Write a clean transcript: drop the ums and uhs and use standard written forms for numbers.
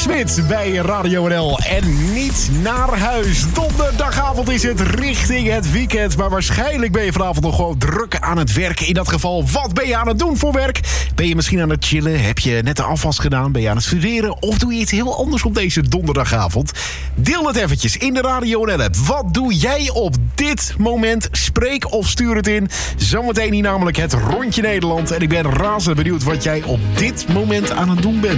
Smit bij Radio NL. En niet naar huis. Donderdagavond is het richting het weekend. Maar waarschijnlijk ben je vanavond nog gewoon druk aan het werken. In dat geval, wat ben je aan het doen voor werk? Ben je misschien aan het chillen? Heb je net de afwas gedaan? Ben je aan het studeren? Of doe je iets heel anders op deze donderdagavond? Deel het eventjes in de Radio NL-app. Wat doe jij op dit moment? Spreek of stuur het in. Zometeen hier namelijk het Rondje Nederland. En ik ben razend benieuwd wat jij op dit moment aan het doen bent.